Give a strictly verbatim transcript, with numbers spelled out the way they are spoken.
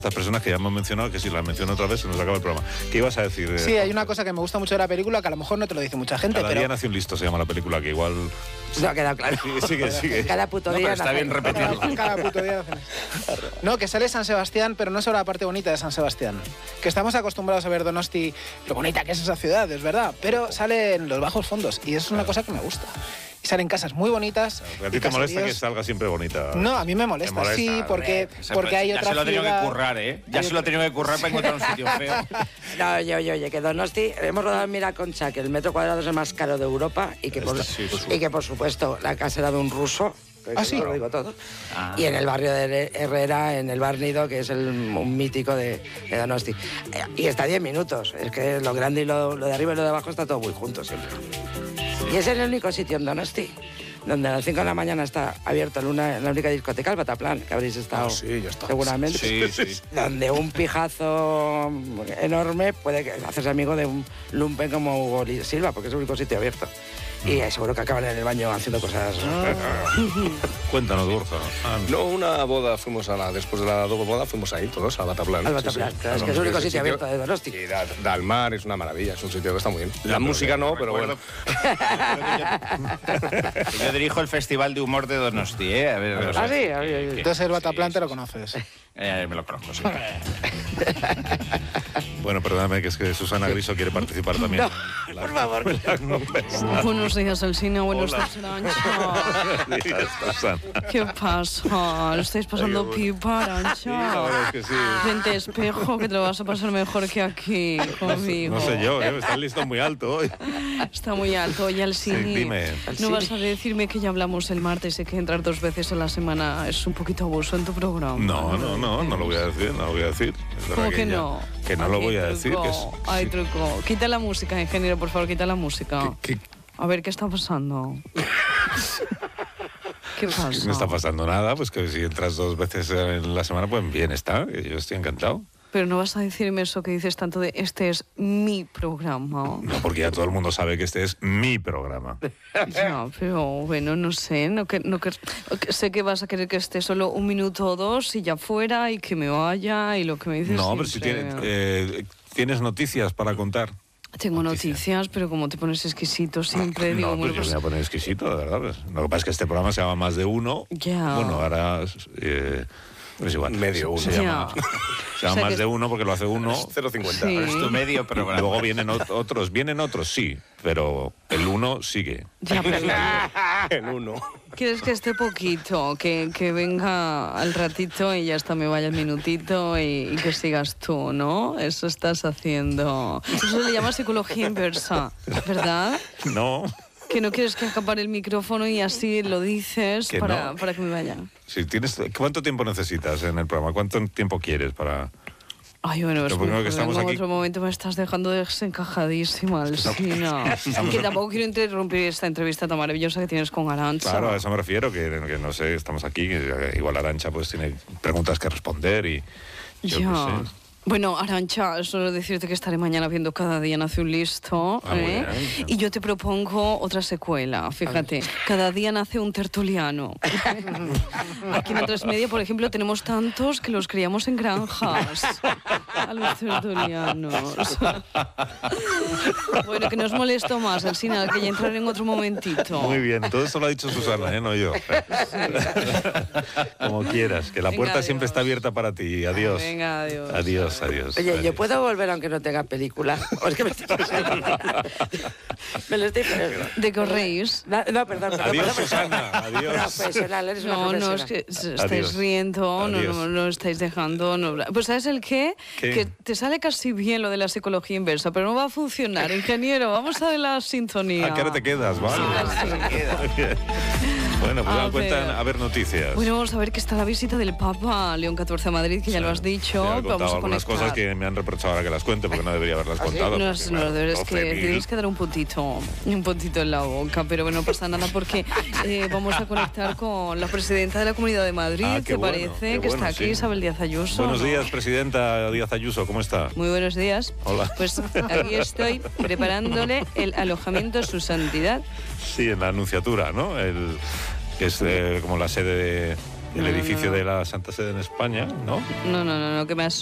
Estas personas que ya hemos mencionado, que si las menciono otra vez se nos acaba el programa. ¿Qué ibas a decir? Sí, hay una cosa que me gusta mucho de la película que a lo mejor no te lo dice mucha gente, Cada pero... día nace un listo, se llama la película, que igual... No ha quedado claro. Sí, sigue, sigue. Cada puto No, día. pero está bien repetirlo. Cada, cada puto día hacen eso. No, que sale San Sebastián, pero no es solo la parte bonita de San Sebastián. Que estamos acostumbrados a ver Donosti, lo bonita que es esa ciudad, es verdad, pero sale en los bajos fondos y es una cosa que me gusta. Y salen casas muy bonitas. ¿A ti te molesta que salga siempre bonita? No, a mí me molesta, molesta sí, porque, Se- porque hay ya otra se lo ha tenido ciudad... que currar, ¿eh? Ya se lo ha tenido que currar para encontrar un sitio feo. No, oye, oye, oye, que Donosti, hemos rodado en Miraconcha, que el metro cuadrado es el más caro de Europa y que, por, Sí, sí, sí. y que por supuesto, la casa era de un ruso. que ¿Ah, sí? Lo digo todo. Ah. Y en el barrio de Herrera, en el Bar Nido, que es el, un mítico de, de Donosti. Eh, Y está a diez minutos. Es que lo grande y lo, lo de arriba y lo de abajo está todo muy junto siempre. Y es el único sitio en Donosti donde a las cinco de la mañana está abierto en una, en la única discoteca, el Bataplan, que habréis estado Ah, sí, ya está. seguramente. Sí, sí. Donde un pijazo enorme puede hacerse amigo de un lumpen como Hugo Silva, porque es el único sitio abierto. Y eh, seguro que acaban en el baño haciendo cosas... Cuéntanos, Borja. Ah, No, una boda fuimos a la... Después de la doble boda fuimos ahí todos, al Bataplan. Al Bataplan, claro, es que es el único sitio abierto de Donosti. Y da, da al mar, es una maravilla, es un sitio que está muy bien. La música no, pero bueno. Yo dirijo el Festival de Humor de Donosti, ¿eh? A ver, o sea, Ah, sí, ay, ay, ay. Entonces el Bataplan Sí, te lo sí, conoces. eh, me lo conozco, sí. Bueno, perdóname, que es que Susana Griso quiere participar también. No, por favor. Buenos días, Alsina. Buenos días, Arancha. Buenos días, Susana. ¿Qué pasa? ¿Lo estáis pasando pipa, Arancha? Sí, la verdad es que sí. Frente espejo, que te lo vas a pasar mejor que aquí conmigo. No sé yo, ¿eh? Está el listón muy alto hoy. Está muy alto. Y Alsini, Sí, dime. no vas a decirme que ya hablamos el martes y que entrar dos veces a la semana es un poquito abuso en tu programa. No, no, no, no lo voy a decir, no lo voy a decir. Es verdad ¿Cómo que ya- no? Que no lo Ay, voy a truco. decir. Que es, Ay, sí. truco. Quita la música, ingeniero, por favor, quita la música. ¿Qué- qué- A ver, ¿qué está pasando? ¿Qué pasa? No está pasando nada, pues que si entras dos veces en la semana, pues bien está, que yo estoy encantado. Pero no vas a decirme eso que dices tanto de este es mi programa. No, porque ya todo el mundo sabe que este es mi programa. Ya, pero bueno, no sé, no que, no que, que- sé que vas a querer que esté solo un minuto o dos y ya fuera y que me vaya y lo que me dices. No, pero si siempre. tienes, eh, tienes noticias para contar. Tengo noticias, pero como te pones exquisito siempre, digo, No, bueno, pues yo pues, me voy a poner exquisito, de verdad. pues. Lo que pasa es que este programa se llama Más de Uno. Ya. Bueno, ahora eh, es igual. Medio se, uno. Se llama, Ya. se llama O sea Más que- de Uno porque lo hace uno. cero cincuenta. Sí. Es tu medio programa. Luego vienen ot- otros. Vienen otros, sí, pero el uno sigue. ya, pero En uno. quieres que esté poquito, que, que venga al ratito y ya hasta me vaya el minutito y, y que sigas tú, ¿no? Eso estás haciendo. Eso se le llama psicología inversa, ¿verdad? No. Que no quieres que acapare el micrófono y así lo dices Que para, no. para que me vaya. Si tienes, ¿cuánto tiempo necesitas en el programa? ¿Cuánto tiempo quieres para...? Ay, bueno, es Lo primero muy que estamos en aquí- otro momento me estás dejando desencajadísima, Alsina. Que tampoco quiero interrumpir esta entrevista tan maravillosa que tienes con Arantxa. Claro, a eso me refiero, que, que no sé, estamos aquí, que igual Arantxa pues tiene preguntas que responder y yo Ya. qué sé. Bueno, Arantxa, solo decirte que estaré mañana viendo Cada día nace un listo. Ah, muy ¿eh? bien. Y yo te propongo otra secuela, fíjate. Cada día nace un tertuliano. Aquí en Atresmedia, Media, por ejemplo, tenemos tantos que los criamos en granjas. A los tertulianos. Bueno, que no os molesto más, Alsina, que ya entraré en otro momentito. Muy bien, todo esto lo ha dicho Susana, ¿eh? No yo. Como quieras, que la Venga, puerta adiós. siempre está abierta para ti. Adiós. Venga, adiós. Adiós, adiós. Oye, ¿yo adiós. puedo volver aunque no tenga película? ¿O es que me estoy... me lo estoy... ¿De qué os reís? No, no, perdón. perdón, Adiós, perdón. Susana, adiós. Profesional, eres una No, no, profesional. es que s- Adiós. estáis riendo, no, Adiós. no, no estáis dejando. No. Pues ¿sabes el qué? ¿Qué? Que te sale casi bien lo de la psicología inversa, pero no va a funcionar. Ingeniero, vamos a ver la sintonía. ¿A qué hora te quedas? Vale. Bueno, pues A dan cuenta, ver. a ver noticias. Bueno, vamos a ver que está la visita del Papa León catorce a Madrid, que ya lo has dicho. Te he pero contado vamos a algunas conectar. cosas que me han reprochado ahora que las cuente, porque no debería haberlas contado. No, porque, no, claro, de verdad es que doce mil. tenéis que dar un puntito, un puntito en la boca, pero bueno, no pasa nada porque eh, vamos a conectar con la presidenta de la Comunidad de Madrid, Ah, qué ¿te bueno, parece? qué que bueno, está aquí, sí. Isabel Díaz Ayuso. Buenos ¿no? días, presidenta Díaz Ayuso, ¿cómo está? Muy buenos días. Hola. Pues aquí estoy preparándole el alojamiento a su santidad. Sí, en la Anunciatura, ¿no? El, que es eh, como la sede de, el No, no, edificio no. de la Santa Sede en España, ¿no? No, no, no, no, que me has